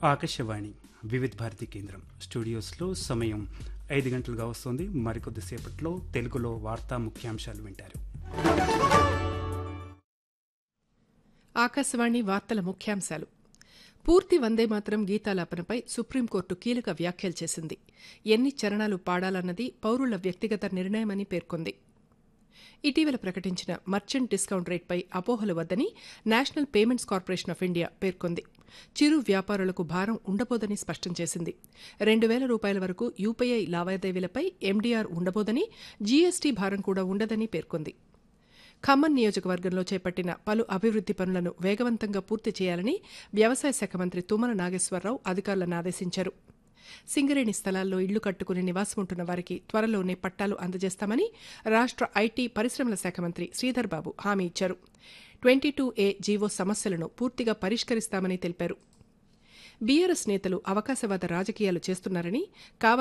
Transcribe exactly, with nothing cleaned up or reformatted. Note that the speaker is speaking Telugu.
ఆకాశవాణి వివిధ భారతి కేంద్రం స్టూడియోస్లో సమయం ఐదు గంటలుగా వస్తుంది. మరికొద్దిసేపట్లో తెలుగులో వార్తా ముఖ్యాంశాలు వింటారు. ఆకాశవాణి వార్తల ముఖ్యాంశాలు. పూర్తి వందే మాతరం గీతాలాపనపై సుప్రీంకోర్టు కీలక వ్యాఖ్యలు చేసింది. ఎన్ని చరణాలు పాడాలన్నది పౌరుల వ్యక్తిగత నిర్ణయమని పేర్కొంది. ఇటీవల ప్రకటించిన మర్చెంట్ డిస్కౌంట్ రేట్పై అపోహలు వద్దని national payments corporation of India పేర్కొంది. చిరు వ్యాపారులకు భారం ఉండబోదని స్పష్టం చేసింది. రెండు వేల రూపాయల వరకు యూపీఐ లావాదేవీలపై ఎండీఆర్ ఉండబోదని, జీఎస్టీ భారం కూడా ఉండదని పేర్కొంది. ఖమ్మం నియోజకవర్గంలో చేపట్టిన పలు అభివృద్ది పనులను వేగవంతంగా పూర్తి చేయాలని వ్యవసాయ శాఖ మంత్రి తుమ్మల నాగేశ్వరరావు అధికారులను ఆదేశించారు. సింగరేణి స్థలాల్లో ఇళ్లు కట్టుకుని నివాసముంటున్న వారికి త్వరలోనే పట్టాలు అందజేస్తామని రాష్ట్ర ఐటీ పరిశ్రమల శాఖ మంత్రి శ్రీధర్ బాబు హామీ ఇచ్చారు. ట్వంటీ టూ ఏ జీవో సమస్యలను పూర్తిగా పరిష్కరిస్తామని తెలిపారు. బీఆర్ఎస్ నేతలు అవకాశవాద రాజకీయాలు చేస్తున్నారని, కావాలని